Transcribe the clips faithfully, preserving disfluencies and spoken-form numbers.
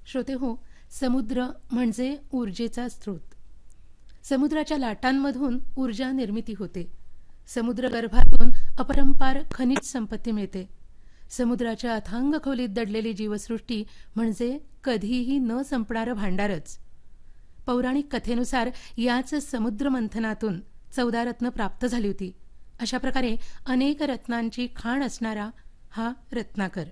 श्रोते हो, समुद्र म्हणजे ऊर्जेचा स्रोत. समुद्राच्या लाटांमधून ऊर्जा निर्मिती होते. समुद्रगर्भातून अपरंपार खनिज संपत्ती मिळते. समुद्राच्या अथांग खोलीत दडलेली जीवसृष्टी म्हणजे कधीही न संपणारं भांडारच. पौराणिक कथेनुसार याच समुद्र मंथनातून चौदा रत्न प्राप्त झाली होती. अशा प्रकारे अनेक रत्नांची खाण असणारा हा रत्नाकर.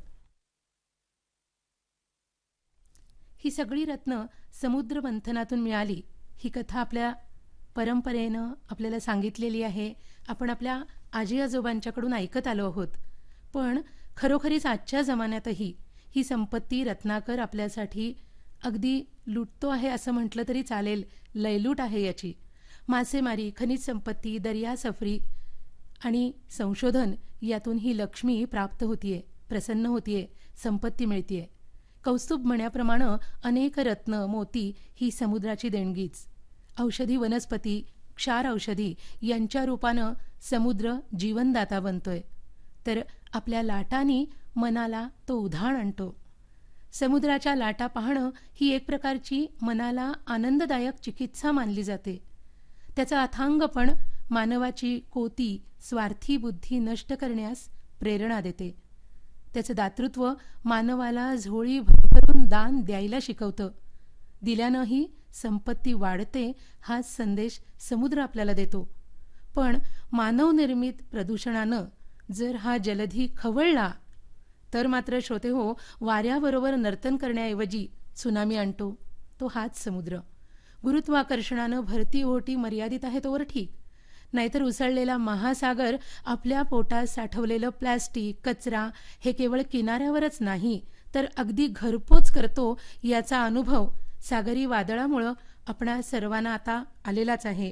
ही सगळी रत्न समुद्र मंथनातून मिळाली. ही कथा आपल्या परंपरेनं आपल्याला सांगितलेली आहे. आपण आपल्या आजी आजोबांच्याकडून ऐकत आलो आहोत. पण खरोखरीच आजच्या जमान्यातही ही संपत्ती रत्नाकर आपल्यासाठी अगदी लुटतो आहे असं म्हटलं तरी चालेल. लयलूट आहे याची. मासेमारी, खनिज संपत्ती, दर्या सफरी आणि संशोधन यातून ही लक्ष्मी प्राप्त होतीये, प्रसन्न होतीये, संपत्ती मिळतीये. कौस्तुभ म्हण्याप्रमाणे अनेक रत्न मोती ही समुद्राची देणगीच. औषधी वनस्पती, क्षार औषधी यांच्या रूपानं समुद्र जीवनदाता बनतोय, तर आपल्या लाटांनी मनाला तो उधाण आणतो. समुद्राच्या लाटा पाहणं ही एक प्रकारची मनाला आनंददायक चिकित्सा मानली जाते. त्याचा अथांगपण मानवाची कोती, स्वार्थी बुद्धी नष्ट करण्यास प्रेरणा देते. त्याचं दातृत्व मानवाला झोळी भरभरून दान द्यायला शिकवतं. दिल्यानंही संपत्ती वाढते हा संदेश समुद्र आपल्याला देतो. पण मानवनिर्मित प्रदूषणानं जर हा जलधी खवळला तर मात्र श्रोते हो, वाऱ्याबरोबर नर्तन करण्याऐवजी त्सुनामी आणतो तो हाच समुद्र. गुरुत्वाकर्षणानं भरती ओहोटी मर्यादित आहे तोवर ठीक, नाहीतर उसळलेला महासागर आपल्या पोटात साठवलेलं प्लॅस्टिक, कचरा हे केवळ किनाऱ्यावरच नाही तर अगदी घरपोच करतो. याचा अनुभव सागरी वादळामुळं आपणा सर्वांना आता आलेलाच आहे.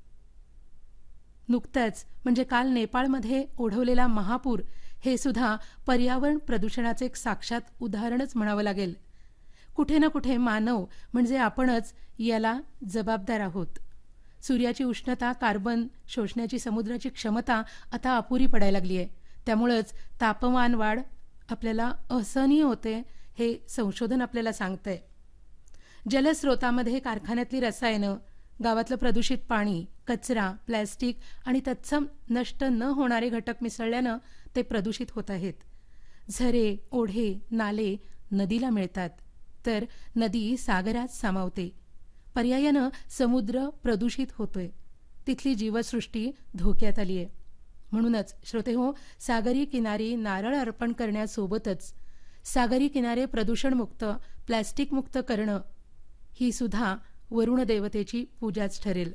नुकतंच म्हणजे काल नेपाळमध्ये ओढवलेला महापूर हे सुद्धा पर्यावरण प्रदूषणाचे एक साक्षात उदाहरणच म्हणावं लागेल. कुठे ना कुठे मानव म्हणजे आपणच याला जबाबदार आहोत. सूर्याची उष्णता, कार्बन शोषण्याची समुद्राची क्षमता आता अपुरी पडायला लागली आहे. त्यामुळंच तापमान वाढ आपल्याला असहनीय होते हे संशोधन आपल्याला सांगतंय. जलस्रोतामध्ये कारखान्यातली रसायनं, गावातलं प्रदूषित पाणी, कचरा, प्लॅस्टिक आणि तत्सम नष्ट न होणारे घटक मिसळल्यानं ते प्रदूषित होत आहेत. झरे, ओढे, नाले नदीला मिळतात तर नदी सागरात सामावते. पर्यायानं समुद्र प्रदूषित होतोय. तिथली जीवसृष्टी धोक्यात आली आहे. म्हणूनच श्रोते हो, सागरी किनारी नारळ अर्पण करण्यासोबतच सागरी किनारे प्रदूषणमुक्त, प्लॅस्टिकमुक्त करणं ही सुद्धा वरुण देवतेची पूजाच ठरेल.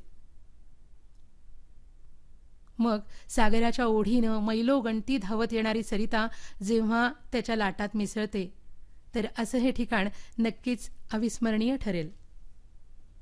मग सागराच्या ओढीनं मैलोगणती धावत येणारी सरिता जेव्हा त्याच्या लाटात मिसळते तर असं हे ठिकाण नक्कीच अविस्मरणीय ठरेल.